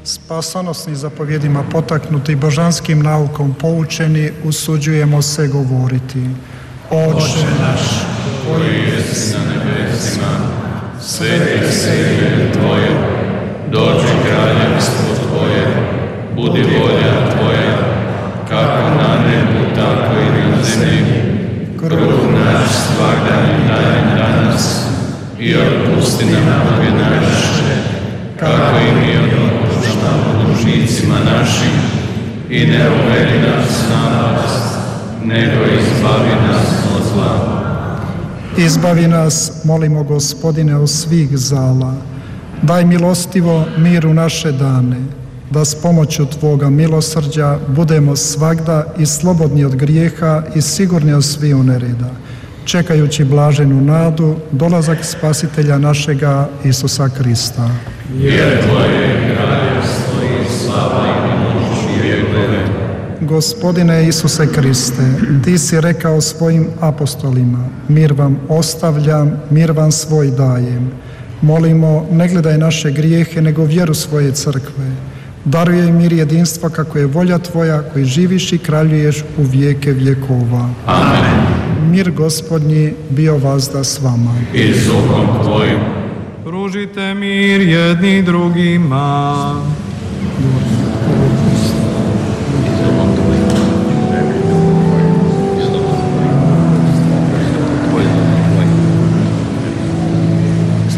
Spasonosni zapovjedima potaknuti božanskim naukom poučeni, usuđujemo se govoriti. Oče naš, koji jesi na nebesima, sveti se ime Tvoje, dođi kraljevstvo Tvoje, budi volja Tvoja, kako na nebu, tako i na zemlji. Kruh naš svakdanji daj danas i otpusti nam dužne naše, kako i mi otpuštamo dužnicima našim, i ne uvedi nas na napast, nego izbavi nas od zla. Izbavi nas, molimo Gospodine, od svih zala. Daj milostivo mir u naše dane, da s pomoću Tvoga milosrđa budemo svagda i slobodni od grijeha i sigurni od sviju nereda, čekajući blaženu nadu, dolazak Spasitelja našega Isusa Krista. Jer Tvoje je kraljevstvo i slava i moć i vjekove. Gospodine Isuse Kriste, Ti si rekao svojim apostolima, mir vam ostavljam, mir vam svoj dajem. Molimo, ne gledaj naše grijehe, nego vjeru svoje crkve. Daruj mir jedinstva kako je volja Tvoja, koji živiš i kraljuješ u vijeke vjekova. Amen. Mir Gospodnji bio vazda s vama. I s duhom Tvojim. Pružite mir jedni drugima.